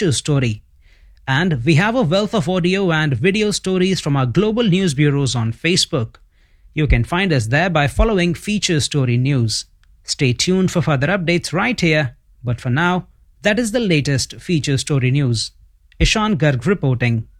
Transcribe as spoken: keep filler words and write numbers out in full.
Feature Story. And we have a wealth of audio and video stories from our global news bureaus on Facebook. You can find us there by following Feature Story News. Stay tuned for further updates right here. But for now, that is the latest Feature Story News. Ishan Garg reporting.